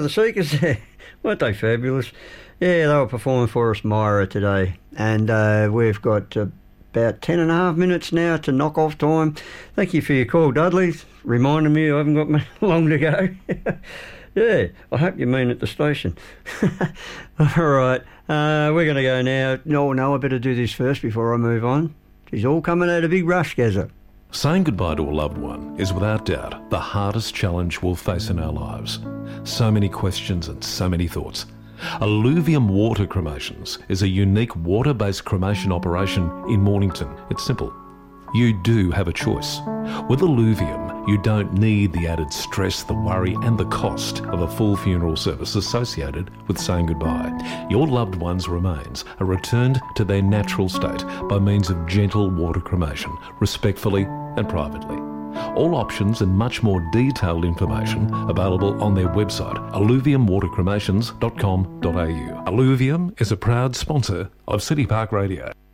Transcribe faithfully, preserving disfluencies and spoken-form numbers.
the Seekers there. Weren't they fabulous? Yeah, they were performing for us, Myra, today. And uh, we've got uh, about ten and a half minutes now to knock off time. Thank you for your call, Dudley. Reminding me I haven't got long to go. Yeah, I hope you mean at the station. All right, uh, we're going to go now. No, no, I better do this first before I move on. She's all coming at a big rush, Gazza. Saying goodbye to a loved one is without doubt the hardest challenge we'll face in our lives. So many questions and so many thoughts. Alluvium Water Cremations is a unique water-based cremation operation in Mornington. It's simple. You do have a choice. With Alluvium, you don't need the added stress, the worry and the cost of a full funeral service associated with saying goodbye. Your loved one's remains are returned to their natural state by means of gentle water cremation, respectfully and privately. All options and much more detailed information available on their website, alluvium water cremations dot com dot a u. Alluvium is a proud sponsor of City Park Radio.